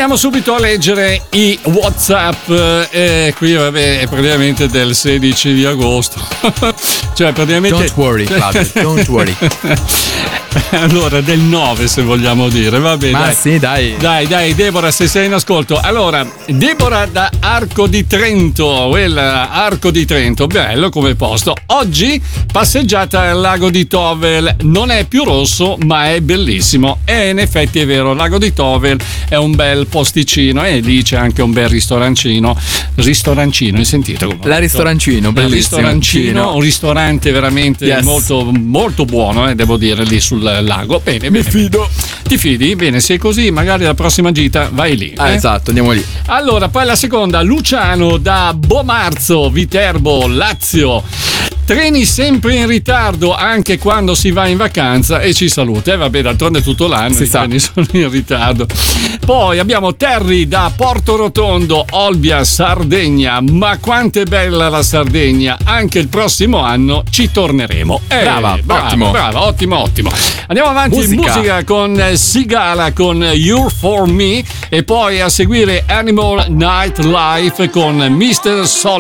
Andiamo subito a leggere i WhatsApp. Qui vabbè è praticamente del 16 di agosto. Cioè praticamente. Don't worry, Claudio, don't worry. Allora, del 9 se vogliamo dire, vabbè. Ma dai. sì, dai. Dai, Deborah, se sei in ascolto. Allora, Deborah da Arco di Trento, quella Arco di Trento, bello come posto. Oggi passeggiata al lago di Tovel, non è più rosso, ma è bellissimo. E in effetti è vero, il lago di Tovel è un bel posticino e lì c'è anche un bel ristorancino, hai sentito? La ristorancino, bellissimo. Ristorancino, un ristorante veramente molto, molto buono, devo dire, lì sul lago. Bene, mi fido. Ti fidi? Bene, se è così magari la prossima gita vai lì. Esatto, andiamo lì. Allora, poi la seconda, Luciano da Bomarzo, Viterbo, Lazio. Treni sempre in ritardo anche quando si va in vacanza e ci saluta. Vabbè, d'altronde tutto l'anno i treni sono in ritardo. Poi abbiamo Terry da Porto Rotondo, Olbia, Sardegna. Ma quanto è bella la Sardegna! Anche il prossimo anno ci torneremo. Brava, ottimo. Andiamo avanti, musica con Sigala con You're For Me e poi a seguire Animal Nightlife con Mr. Solid.